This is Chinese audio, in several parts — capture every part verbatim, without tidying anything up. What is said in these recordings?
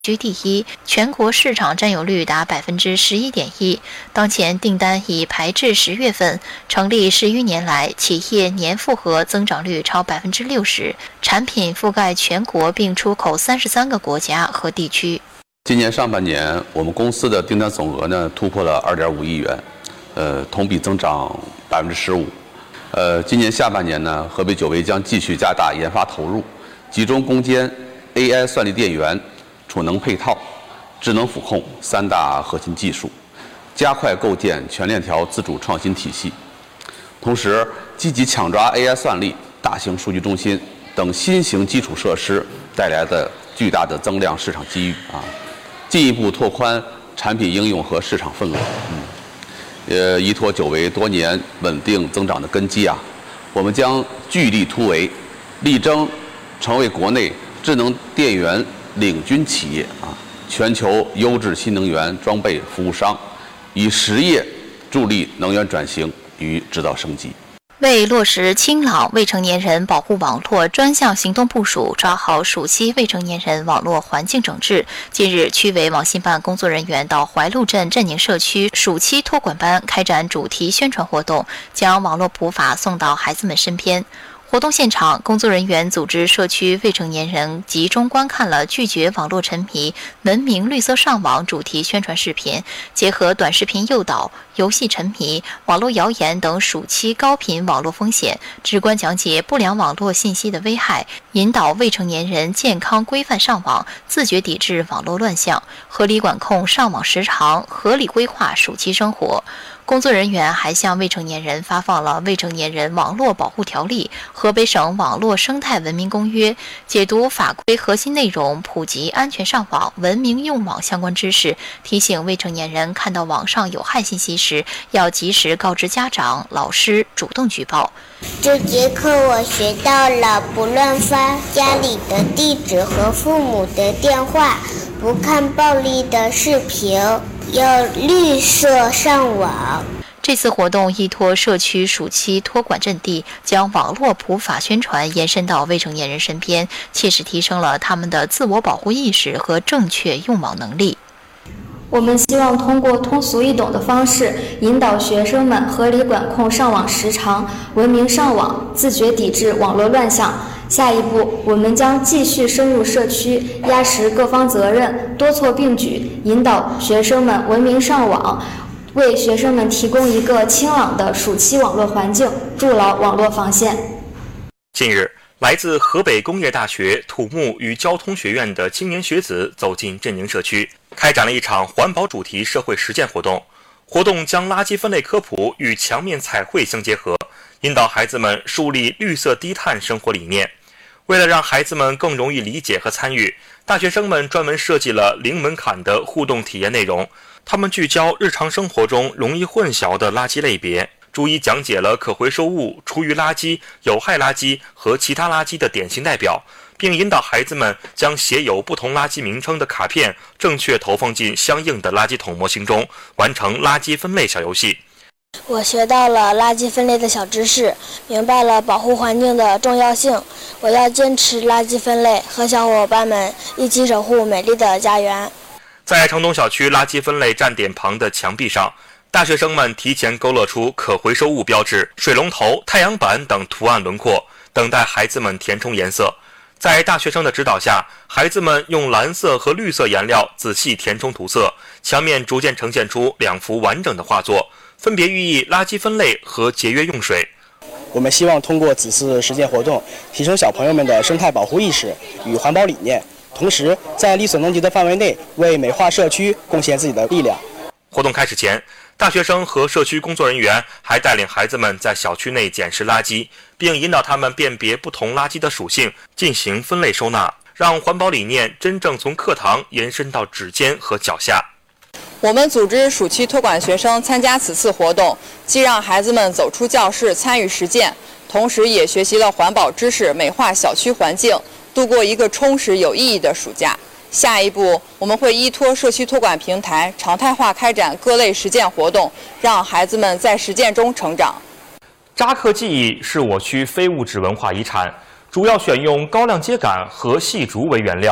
居第一，全国市场占有率达百分之十一点一。当前订单已排至十月份，成立十余年来，企业年复合增长率超百分之六十，产品覆盖全国并出口三十三个国家和地区。 今年上半年，我们公司的订单总额呢突破了二点五亿元，呃，同比增长百分之十五。呃，今年下半年呢，河北久微将继续加大研发投入，集中攻坚 A I 算力电源、储能配套、智能辅控三大核心技术，加快构建全链条自主创新体系。同时，积极抢抓 A I 算力、大型数据中心等新型基础设施带来的巨大的增量市场机遇啊，进一步拓宽产品应用和市场份额。嗯。呃，依托久微多年稳定增长的根基啊，我们将聚力突围，力争成为国内智能电源领军企业啊，全球优质新能源装备服务商，以实业助力能源转型与制造升级。 为落实清朗未成年人保护网络专项行动部署，抓好暑期未成年人网络环境整治，近日，区委网信办工作人员到怀路镇镇宁社区暑期托管班开展主题宣传活动，将网络普法送到孩子们身边。活动现场，工作人员组织社区未成年人集中观看了拒绝网络沉迷、文明绿色上网主题宣传视频，结合短视频诱导、游戏沉迷、网络谣言等暑期高频网络风险，直观讲解不良网络信息的危害，引导未成年人健康规范上网，自觉抵制网络乱象，合理管控上网时长，合理规划暑期生活。工作人员还向未成年人发放了《未成年人网络保护条例》、河北省网络生态文明公约，解读法规核心内容，普及安全上网、文明用网相关知识，提醒未成年人看到网上有害信息时，要及时告知家长、老师，主动举报。 这节课我学到了不乱发家里的地址和父母的电话，不看暴力的视频，要绿色上网。 这次活动依托社区暑期托管阵地，将网络普法宣传延伸到未成年人身边，切实提升了他们的自我保护意识和正确用网能力。 我们希望通过通俗易懂的方式，引导学生们合理管控上网时长，文明上网，自觉抵制网络乱象。下一步，我们将继续深入社区，压实各方责任，多措并举，引导学生们文明上网，为学生们提供一个清朗的暑期网络环境，筑牢网络防线。 近日，来自河北工业大学土木与交通学院的青年学子走进镇宁社区，开展了一场环保主题社会实践活动。活动将垃圾分类科普与墙面彩绘相结合，引导孩子们树立绿色低碳生活理念。为了让孩子们更容易理解和参与，大学生们专门设计了零门槛的互动体验内容。他们聚焦日常生活中容易混淆的垃圾类别，逐一讲解了可回收物、厨余垃圾、有害垃圾和其他垃圾的典型代表，并引导孩子们将写有不同垃圾名称的卡片正确投放进相应的垃圾桶模型中，完成垃圾分类小游戏。 我学到了垃圾分类的小知识，明白了保护环境的重要性。我要坚持垃圾分类，和小伙伴们一起守护美丽的家园。 在城东小区垃圾分类站点旁的墙壁上，大学生们提前勾勒出可回收物标志、水龙头、太阳板等图案轮廓，等待孩子们填充颜色。在大学生的指导下，孩子们用蓝色和绿色颜料仔细填充涂色，墙面逐渐呈现出两幅完整的画作，分别寓意垃圾分类和节约用水。 我们希望通过此次实践活动，提升小朋友们的生态保护意识与环保理念，同时在力所能及的范围内为美化社区贡献自己的力量。 活动开始前，大学生和社区工作人员还带领孩子们在小区内捡拾垃圾，并引导他们辨别不同垃圾的属性，进行分类收纳，让环保理念真正从课堂延伸到指尖和脚下。 我们组织暑期托管学生参加此次活动，既让孩子们走出教室参与实践，同时也学习了环保知识，美化小区环境，度过一个充实有意义的暑假。下一步，我们会依托社区托管平台，常态化开展各类实践活动，让孩子们在实践中成长。 扎克技艺是我区非物质文化遗产，主要选用高亮秸秆和细竹为原料，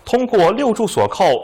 通过六柱锁扣